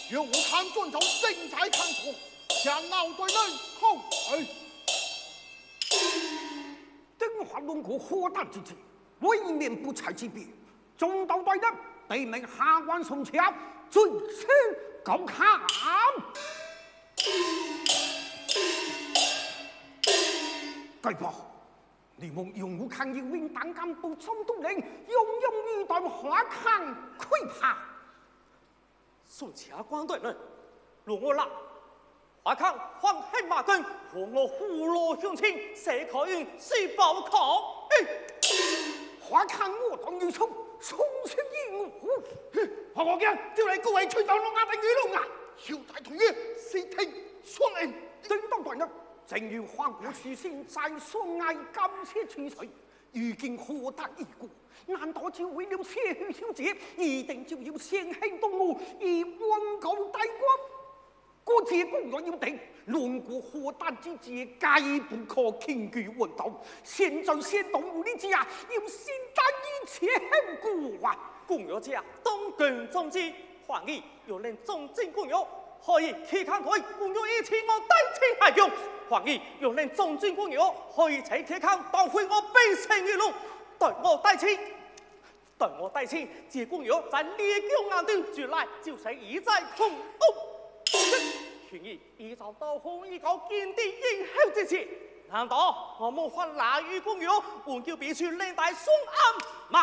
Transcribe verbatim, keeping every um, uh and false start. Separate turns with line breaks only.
若我看准就正在看错，向老对人后退。
登华龙国火胆之计，未免不才之别。中道对人被命下官送桥，最先高看。该报，你们用武抗英兵党干部总督令，用用一段花康溃怕。
宋家官对人，容我啦！花康黄黑马根，和我虎落雄亲，谁可用谁报考？哎，
花康我当如冲，冲出一我。
花国将就嚟各位吹到龙牙定鱼龙啊！小大同意，视听双应。
正当对人，正如花国书信在所爱感谢吹水，如今何得一过？难道就为了血去小姐，一定就要先行动武，以温告大国？国节公约要定，论过何胆之节，皆不可轻举妄动。现在先动武的家，要先担一切后果啊！
公约家当更重之，皇帝又令重进公约，可以期看佢公约一切我带起海疆。皇帝又令重进公约，可以齐期看捣毁我北城一路，对我带起。对我带起，这公约在列江眼中绝来，就是一再空屋。权益依照刀锋一个坚定应后之时，难道我们换腊鱼公约，换叫别处领大双安？